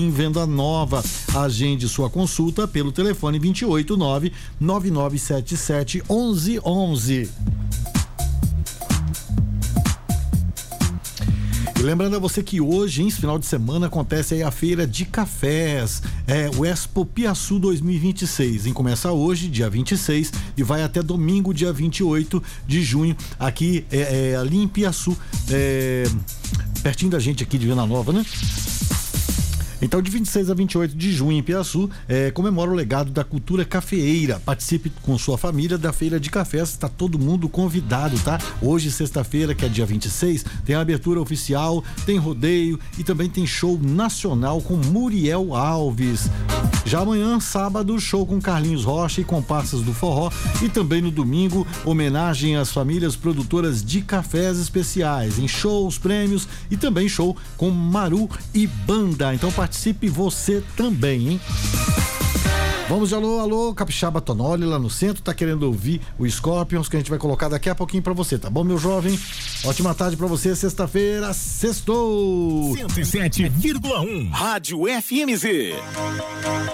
em venda nova. Agende sua consulta pelo telefone 289-9977-1111. E lembrando a você que hoje, esse final de semana, acontece aí a feira de cafés, o Expo Piaçu 2026. Começa hoje, dia 26, e vai até domingo, dia 28 de junho, aqui ali em Piaçu, pertinho da gente aqui de Venda Nova, né? Então, de 26 a 28 de junho em Piaçu, comemora o legado da cultura cafeeira. Participe com sua família da feira de cafés, está todo mundo convidado, tá? Hoje, sexta-feira, que é dia 26, tem a abertura oficial, tem rodeio e também tem show nacional com Muriel Alves. Já amanhã, sábado, show com Carlinhos Rocha e comparsas do forró, e também no domingo, homenagem às famílias produtoras de cafés especiais, em shows, prêmios e também show com Maru e banda. Então participe você também, hein? Vamos de alô, Capixaba Tonoli, lá no centro, tá querendo ouvir o Scorpions, que a gente vai colocar daqui a pouquinho pra você, tá bom, meu jovem? Ótima tarde pra você, sexta-feira, sextou! 107,1 Rádio FMZ.